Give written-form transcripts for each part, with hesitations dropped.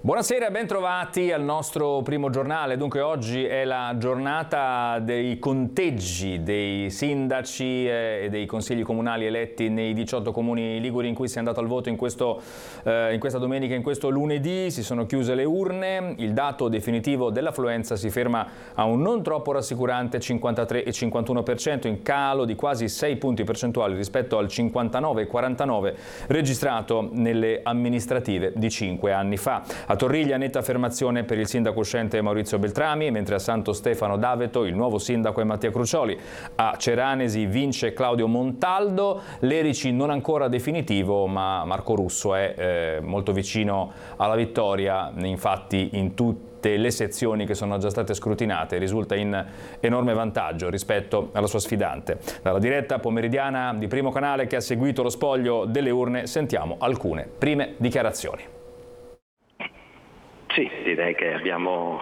Buonasera e ben trovati al nostro primo giornale. Dunque oggi è la giornata dei conteggi dei sindaci e dei consigli comunali eletti nei 18 comuni liguri in cui si è andato al voto in questa domenica, in questo lunedì. Si sono chiuse le urne, il dato definitivo dell'affluenza si ferma a un non troppo rassicurante 53,51%, in calo di quasi 6 punti percentuali rispetto al 59,49 registrato nelle amministrative di 5 anni fa. A Torriglia netta affermazione per il sindaco uscente Maurizio Beltrami, mentre a Santo Stefano d'Aveto il nuovo sindaco è Mattia Crucioli. A Ceranesi vince Claudio Montaldo, Lerici non ancora definitivo, ma Marco Russo è molto vicino alla vittoria, infatti in tutte le sezioni che sono già state scrutinate risulta in enorme vantaggio rispetto alla sua sfidante. Dalla diretta pomeridiana di Primo Canale che ha seguito lo spoglio delle urne sentiamo alcune prime dichiarazioni. Sì, direi che abbiamo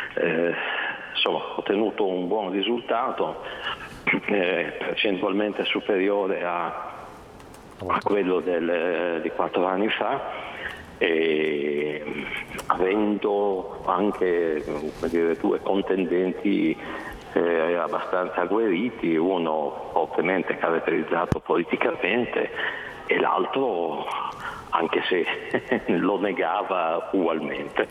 ottenuto un buon risultato, percentualmente superiore a quello di 4 anni fa, e avendo anche due contendenti abbastanza agguerriti, uno fortemente caratterizzato politicamente e l'altro anche se lo negava ugualmente.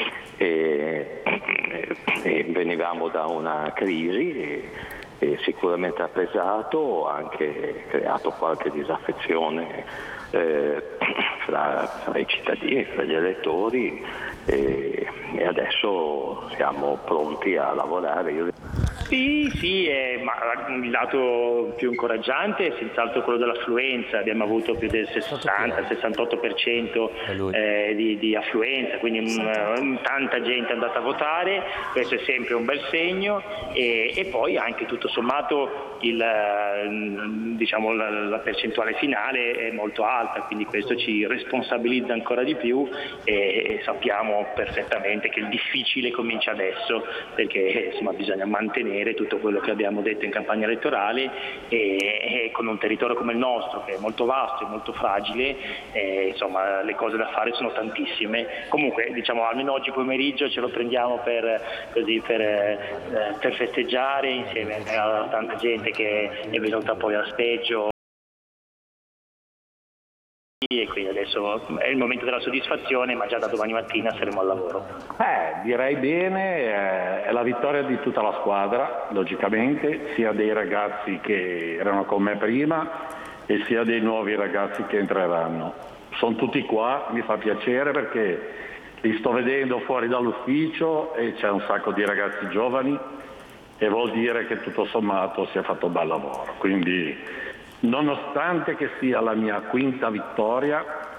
Venivamo da una crisi e sicuramente ha pesato, ha anche creato qualche disaffezione fra i cittadini, fra gli elettori, e adesso siamo pronti a lavorare. Sì, ma il lato più incoraggiante è senz'altro quello dell'affluenza. Abbiamo avuto più del 60-68% di affluenza, quindi tanta gente è andata a votare, questo è sempre un bel segno, e poi anche tutto sommato la percentuale finale è molto alta, quindi questo ci responsabilizza ancora di più e sappiamo perfettamente che il difficile comincia adesso, perché insomma bisogna mantenere tutto quello che abbiamo detto in campagna elettorale, e con un territorio come il nostro che è molto vasto e molto fragile, insomma le cose da fare sono tantissime. Comunque almeno oggi pomeriggio ce lo prendiamo per festeggiare insieme a tanta gente che è venuta poi al speggio, e quindi adesso è il momento della soddisfazione, ma già da domani mattina saremo al lavoro. Direi bene, è la vittoria di tutta la squadra, logicamente, sia dei ragazzi che erano con me prima e sia dei nuovi ragazzi che entreranno. Sono tutti qua, mi fa piacere perché li sto vedendo fuori dall'ufficio e c'è un sacco di ragazzi giovani e vuol dire che tutto sommato si è fatto un bel lavoro. Quindi, nonostante che sia la mia quinta vittoria,